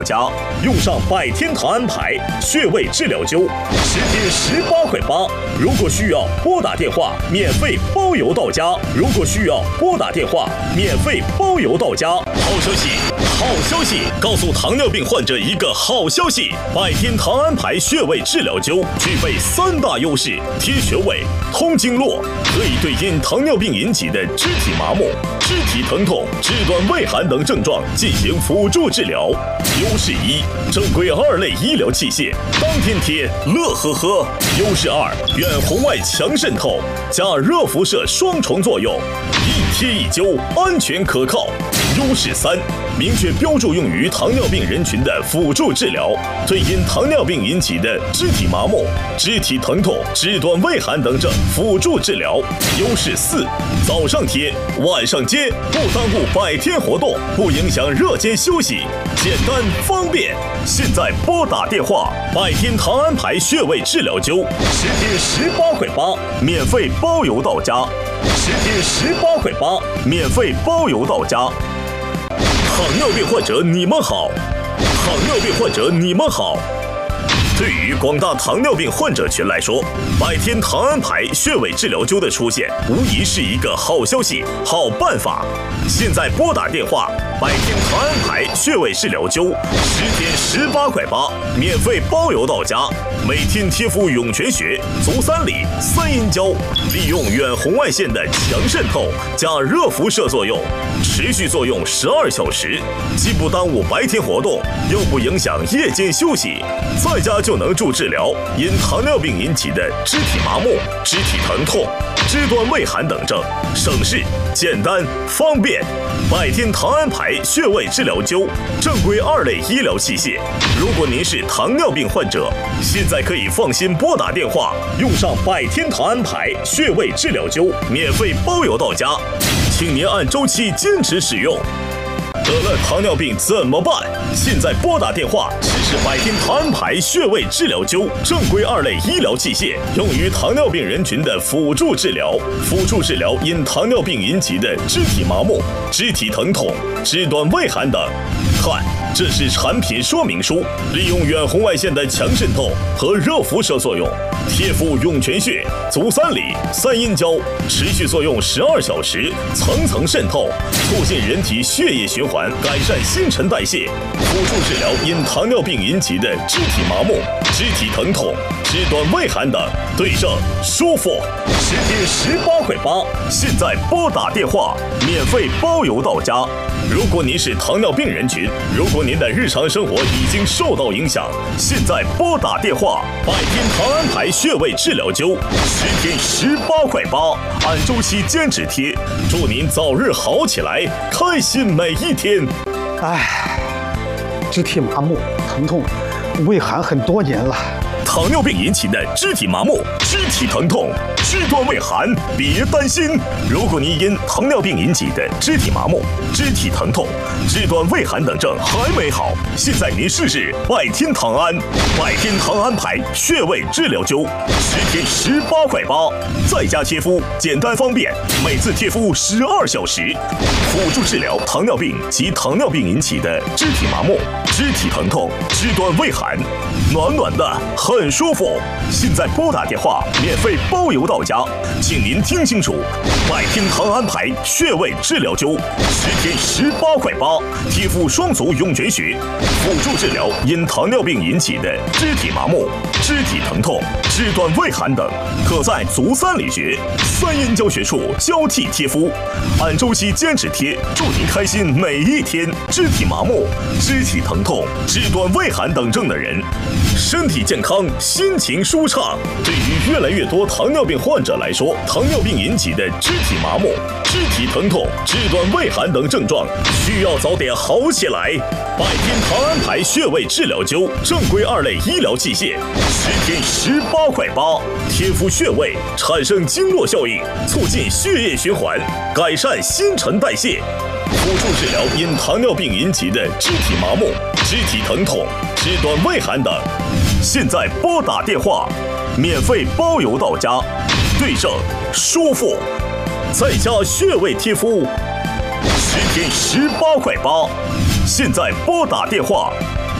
家用上百天堂安牌穴位治疗灸，10天18块8。如果需要拨打电话，免费包邮到家。如果需要拨打电话，免费包邮到家。好消息，好消息！告诉糖尿病患者一个好消息：百天堂安牌穴位治疗灸具备3大优势：贴穴位、通经络，可以对因糖尿病引起的肢体麻木、肢体疼痛、肢端畏寒等症状进行辅助治疗。优势1，正规2类医疗器械，当天贴，乐呵呵。优势2，远红外强渗透加热辐射双重作用，一贴一灸，安全可靠。优势3，明确标注用于糖尿病人群的辅助治疗，对因糖尿病引起的肢体麻木、肢体疼痛、肢端畏寒等症辅助治疗。优势4，早上贴，晚上接，不耽误百天活动，不影响热间休息，简单方便。现在拨打电话，百天堂安牌穴位治疗灸，10天18块8，免费包邮到家。10天18块8，免费包邮到家。糖尿病患者你们好，糖尿病患者你们好。对于广大糖尿病患者群来说，百天堂安牌穴位治疗灸的出现，无疑是一个好消息、好办法。现在拨打电话，百天堂安牌穴位治疗灸，10天18块8，免费包邮到家。每天贴敷涌泉穴、足三里、3阴交，利用远红外线的强渗透加热辐射作用，持续作用12小时，既不耽误白天活动，又不影响夜间休息，在家就能助治疗因糖尿病引起的肢体麻木、肢体疼痛、肢端畏寒等症，省事、简单、方便。百天堂安牌穴位治疗灸，正规2类医疗器械。如果您是糖尿病患者，现在可以放心拨打电话，用上百天堂安牌穴位治疗灸，免费包邮到家，请您按周期坚持使用。得了糖尿病怎么办？现在拨打电话，试试百天堂安牌穴位治疗灸，正规2类医疗器械，用于糖尿病人群的辅助治疗，辅助治疗因糖尿病引起的肢体麻木、肢体疼痛、肢端畏寒等。看，这是产品说明书，利用远红外线的强渗透和热辐射作用，贴敷涌泉穴、足三里、3阴交，持续作用12小时，层层渗透，促进人体血液循环，改善新陈代谢，辅助治疗因糖尿病引起的肢体麻木、肢体疼痛、肢端畏寒等，对症舒服。10天18块8，现在拨打电话，免费包邮到家。如果您是糖尿病人群，如果您的日常生活已经受到影响，现在拨打电话，百天堂安牌穴位治疗灸，10天18块8，按周期坚持贴，祝您早日好起来，开心每一天。 肢体麻木、疼痛、畏寒很多年了。 糖尿病引起的肢体麻木、肢体疼痛、肢端畏寒，别担心。如果您因糖尿病引起的肢体麻木、肢体疼痛、肢端畏寒等症还没好，现在您试试百天堂安，百天堂安牌穴位治疗灸，10天18块8，在家贴敷，简单方便，每次贴敷12小时，辅助治疗糖尿病及糖尿病引起的肢体麻木、肢体疼痛、肢端畏寒，暖暖的，很舒服。现在拨打电话，免费包邮到家，请您听清楚，百天堂安牌穴位治疗灸，10天18块8，贴敷双足涌泉穴，辅助治疗因糖尿病引起的肢体麻木、肢体疼痛、肢端畏寒等，可在足三里穴、3阴交穴处交替贴敷，按周期坚持贴，祝您开心每一天。肢体麻木、肢体疼痛、肢端畏寒等症的人，身体健康，心情舒畅。对于越来越多糖尿病患者来说，糖尿病引起的肢体麻木、肢体疼痛、肢端畏寒等症状，需要早点好起来。百天堂安牌穴位治疗灸，正规2类医疗器械，10天18块8，贴敷穴位，产生经络效应，促进血液循环，改善新陈代谢，辅助治疗因糖尿病引起的肢体麻木、肢体疼痛、肢端畏寒等。现在拨打电话，免费包邮到家，对症舒服，在家穴位贴敷，10天18块8。现在拨打电话